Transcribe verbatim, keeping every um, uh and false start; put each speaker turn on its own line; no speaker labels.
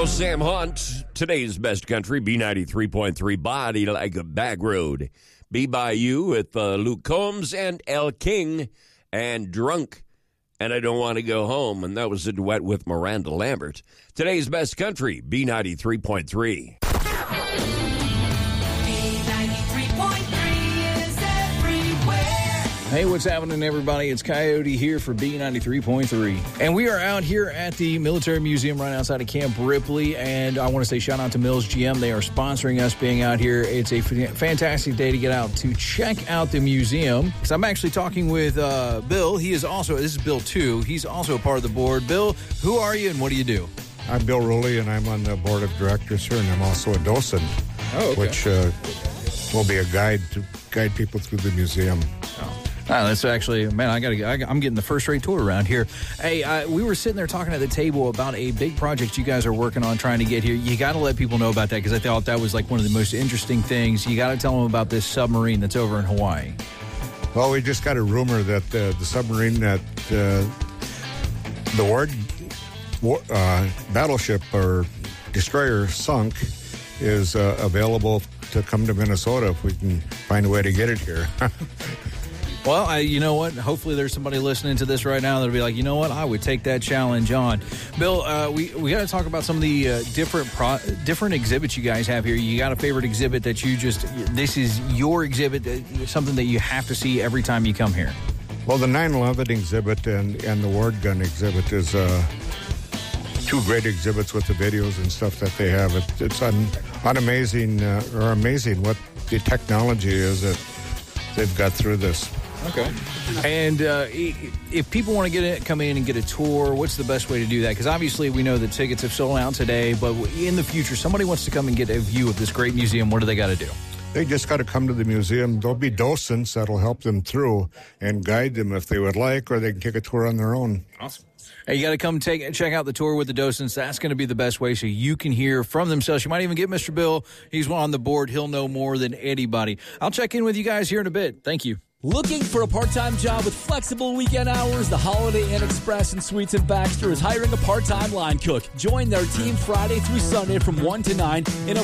Yo, Sam Hunt, today's best country, B ninety-three point three, Body Like a Back Road. Be By You with uh, Luke Combs and El King, and Drunk, and I Don't Want to Go Home. And that was a duet with Miranda Lambert. Today's best country, B ninety-three point three.
Hey, what's happening, everybody? It's Coyote here for B ninety-three point three. And we are out here at the Military Museum right outside of Camp Ripley. And I want to say shout out to Mills G M. They are sponsoring us being out here. It's a f- fantastic day to get out to check out the museum. Because I'm actually talking with uh, Bill. He is also, this is Bill too. He's also a part of the board. Bill, who are you and what do you do?
I'm Bill Rowley, and I'm on the board of directors here, and I'm also a docent,
oh, okay.
which uh, will be a guide to guide people through the museum.
Oh. Oh, that's actually, man, I gotta, I, I'm getting the first rate tour around here. Hey, uh, we were sitting there talking at the table about a big project you guys are working on trying to get here. You got to let people know about that because I thought that was like one of the most interesting things. You got to tell them about this submarine that's over in Hawaii.
Well, we just got a rumor that uh, the submarine that uh, the Ward uh, battleship or destroyer sunk is uh, available to come to Minnesota if we can find a way to get it here.
Well, I, you know what? Hopefully there's somebody listening to this right now that'll be like, you know what? I would take that challenge on. Bill, uh, we, we got to talk about some of the uh, different pro- different exhibits you guys have here. You got a favorite exhibit that you just, this is your exhibit, uh, something that you have to see every time you come here?
Well, the nine eleven exhibit and, and the Ward gun exhibit is uh, two great exhibits with the videos and stuff that they have. It, it's un, unamazing, uh, or amazing what the technology is that they've got through this.
Okay. And uh, if people want to get in, come in and get a tour, what's the best way to do that? Because obviously we know that tickets have sold out today, but in the future, somebody wants to come and get a view of this great museum. What do they got to do?
They just got to come to the museum. There'll be docents that'll help them through and guide them if they would like, or they can take a tour on their own.
Awesome. Hey, you got to come take check out the tour with the docents. That's going to be the best way so you can hear from themselves. You might even get Mister Bill. He's on the board. He'll know more than anybody. I'll check in with you guys here in a bit. Thank you.
Looking for a part-time job with flexible weekend hours? The Holiday Inn Express and Suites in Baxter is hiring a part-time line cook. Join their team Friday through Sunday from one to nine in a